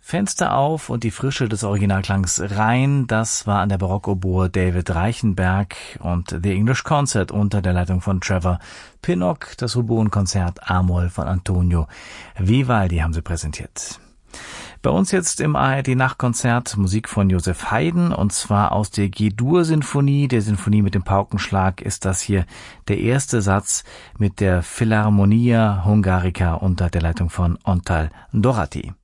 Fenster auf und die Frische des Originalklangs rein, das war an der Barockoboe David Reichenberg und The English Concert unter der Leitung von Trevor Pinnock, das Oboenkonzert A-Moll von Antonio Vivaldi haben sie präsentiert. Bei uns jetzt im ARD-Nachtkonzert Musik von Joseph Haydn, und zwar aus der G-Dur-Sinfonie, der Sinfonie mit dem Paukenschlag, ist das hier der erste Satz mit der Philharmonia Hungarica unter der Leitung von Antal Dorati.